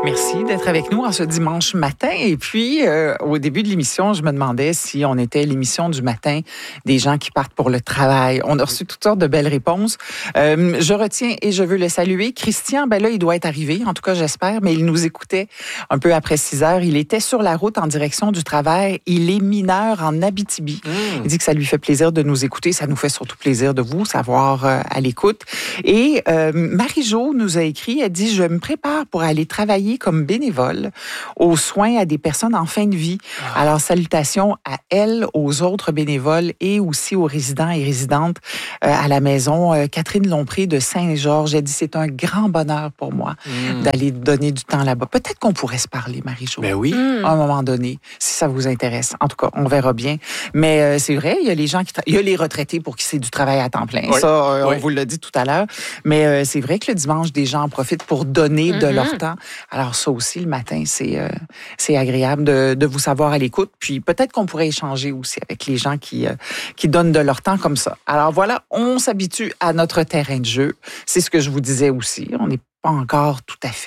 Merci d'être avec nous en ce dimanche matin. Et puis, au début de l'émission, je me demandais si on était l'émission du matin des gens qui partent pour le travail. On a reçu toutes sortes de belles réponses. Je retiens et je veux le saluer. Christian, ben là, il doit être arrivé, en tout cas, j'espère, mais il nous écoutait un peu après 6 heures. Il était sur la route en direction du travail. Il est mineur en Abitibi. Il dit que ça lui fait plaisir de nous écouter. Ça nous fait surtout plaisir de vous savoir à l'écoute. Et Marie-Jo nous a écrit, elle dit, je me prépare pour aller travailler comme bénévole aux soins à des personnes en fin de vie. Alors, salutations à elle, aux autres bénévoles et aussi aux résidents et résidentes à la maison. Catherine Lompré de Saint-Georges, elle dit, c'est un grand bonheur pour moi d'aller donner du temps là-bas. Peut-être qu'on pourrait se parler, Marie-Jo. Ben oui. À un moment donné, si ça vous intéresse. En tout cas, on verra bien. Mais c'est vrai, il y a les gens il y a les retraités pour qui c'est du travail à temps plein. Oui. Ça, on vous l'a dit tout à l'heure. Mais c'est vrai que le dimanche, des gens en profitent pour donner de leur temps. Alors ça aussi, le matin, c'est agréable de vous savoir à l'écoute. Puis peut-être qu'on pourrait échanger aussi avec les gens qui donnent de leur temps comme ça. Alors voilà, on s'habitue à notre terrain de jeu. C'est ce que je vous disais aussi. On n'a pas encore tout à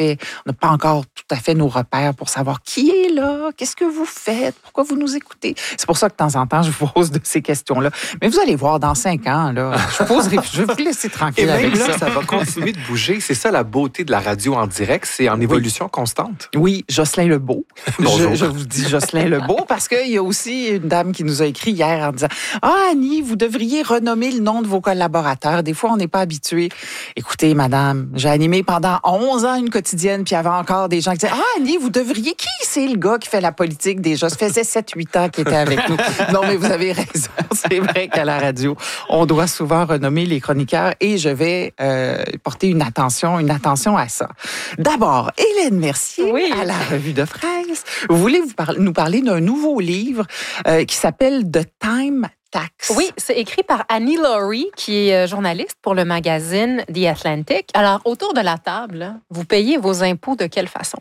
fait nos repères pour savoir qui est là, qu'est-ce que vous faites, pourquoi vous nous écoutez. C'est pour ça que de temps en temps, je vous pose de ces questions-là. Mais vous allez voir, dans 5 ans, là, je vais vous laisser tranquille avec ça. Ça va continuer de bouger. C'est ça la beauté de la radio en direct, c'est en évolution constante. Oui, Jocelyn Lebeau. Bonjour. Je vous dis Jocelyn Lebeau parce qu'il y a aussi une dame qui nous a écrit hier en disant « Ah, Annie, vous devriez renommer le nom de vos collaborateurs. Des fois, on n'est pas habitué. » Écoutez, madame, j'ai animé pendant 11 ans une quotidienne, puis il y avait encore des gens qui disaient « Ah, Annie, vous devriez... Qui c'est le gars qui fait la politique déjà? Ça faisait 7-8 ans qu'il était avec nous. » Non, mais vous avez raison. C'est vrai qu'à la radio, on doit souvent renommer les chroniqueurs et je vais porter une attention à ça. D'abord, Hélène Mercier, à la Revue de presse. Vous voulez nous parler d'un nouveau livre qui s'appelle The Time Tax. Oui, c'est écrit par Annie Laurie, qui est journaliste pour le magazine The Atlantic. Alors, autour de la table, vous payez vos impôts de quelle façon?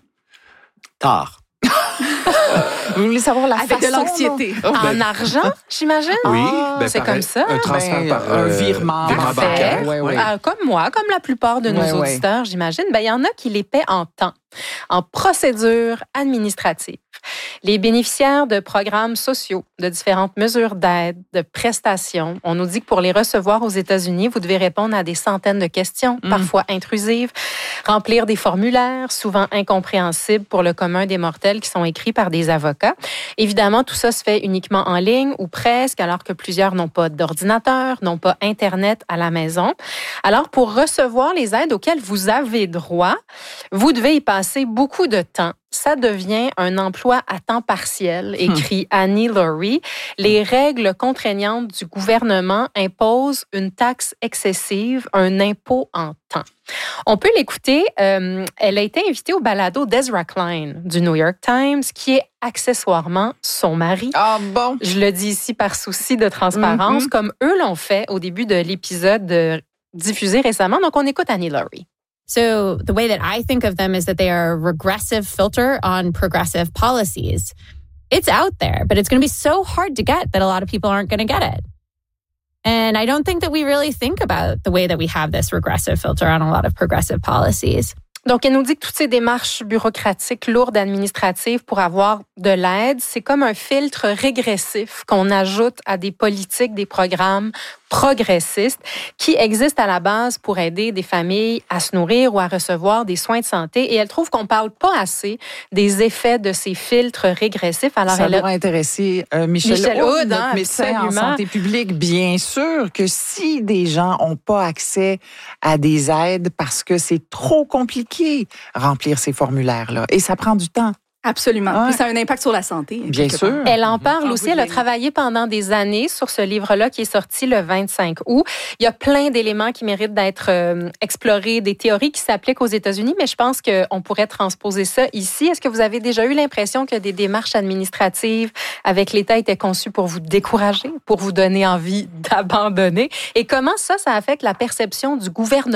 Tard. Vous voulez savoir la façon? Avec de l'anxiété. En argent, j'imagine? Oui. C'est comme ça. Un transfert par un virement bancaire. Ouais. Comme moi, comme la plupart de nos auditeurs, j'imagine. Il y en a qui les paient en temps, en procédure administrative. Les bénéficiaires de programmes sociaux, de différentes mesures d'aide, de prestations, on nous dit que pour les recevoir aux États-Unis, vous devez répondre à des centaines de questions, parfois intrusives, remplir des formulaires, souvent incompréhensibles pour le commun des mortels qui sont écrits par des avocats. Évidemment, tout ça se fait uniquement en ligne ou presque, alors que plusieurs n'ont pas d'ordinateur, n'ont pas Internet à la maison. Alors, pour recevoir les aides auxquelles vous avez droit, vous devez y passer beaucoup de temps. Ça devient un emploi à temps partiel, écrit Annie Laurie. Les règles contraignantes du gouvernement imposent une taxe excessive, un impôt en temps. On peut l'écouter. Elle a été invitée au balado d'Ezra Klein du New York Times, qui est accessoirement son mari. Ah bon? Je le dis ici par souci de transparence, comme eux l'ont fait au début de l'épisode diffusé récemment. Donc, on écoute Annie Laurie. So the way that I think of them is that they are a regressive filter on progressive policies. It's out there, but it's going to be so hard to get that a lot of people aren't going to get it. And I don't think that we really think about the way that we have this regressive filter on a lot of progressive policies. Donc, elle nous dit que toutes ces démarches bureaucratiques, lourdes, administratives pour avoir de l'aide, c'est comme un filtre régressif qu'on ajoute à des politiques, des programmes progressistes qui existent à la base pour aider des familles à se nourrir ou à recevoir des soins de santé. Et elle trouve qu'on ne parle pas assez des effets de ces filtres régressifs. Alors, ça doit intéresser Michel Hood, notre médecin en santé publique. Bien sûr que si des gens n'ont pas accès à des aides parce que c'est trop compliqué remplir ces formulaires-là, et ça prend du temps. Absolument. Ouais. Puis ça a un impact sur la santé. Bien sûr. Elle en parle aussi. Elle a travaillé pendant des années sur ce livre-là qui est sorti le 25 août. Il y a plein d'éléments qui méritent d'être explorés, des théories qui s'appliquent aux États-Unis, mais je pense qu'on pourrait transposer ça ici. Est-ce que vous avez déjà eu l'impression que des démarches administratives avec l'État étaient conçues pour vous décourager, pour vous donner envie d'abandonner? Et comment ça affecte la perception du gouvernement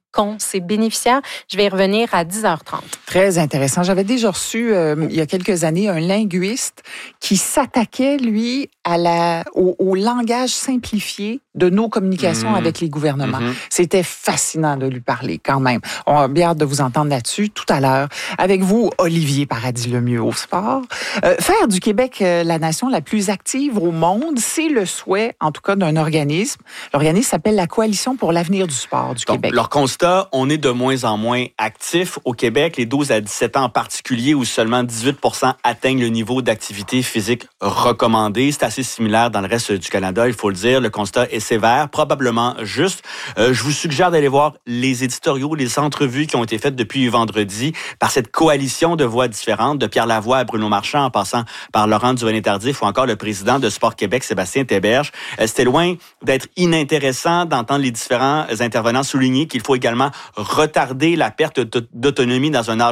qu'ont ces bénéficiaires. Je vais y revenir à 10h30. Très intéressant. J'avais déjà reçu, il y a quelques années, un linguiste qui s'attaquait, lui, au langage simplifié de nos communications avec les gouvernements. C'était fascinant de lui parler, quand même. On a bien hâte de vous entendre là-dessus tout à l'heure. Avec vous, Olivier Paradis-Lemieux au sport. Faire du Québec la nation la plus active au monde, c'est le souhait, en tout cas, d'un organisme. L'organisme s'appelle la Coalition pour l'avenir du sport du Québec. Leur constat, on est de moins en moins actifs au Québec, les 12 à 17 ans en particulier, où seulement 18% atteignent le niveau d'activité physique recommandé. C'est assez similaire dans le reste du Canada, il faut le dire. Le constat est sévère, probablement juste. Je vous suggère d'aller voir les éditoriaux, les entrevues qui ont été faites depuis vendredi par cette coalition de voix différentes, de Pierre Lavoie à Bruno Marchand, en passant par Laurent Duvernay-Tardif ou encore le président de Sport Québec, Sébastien Théberge. C'était loin d'être inintéressant d'entendre les différents intervenants souligner qu'il faut également retarder la perte d'autonomie dans un âge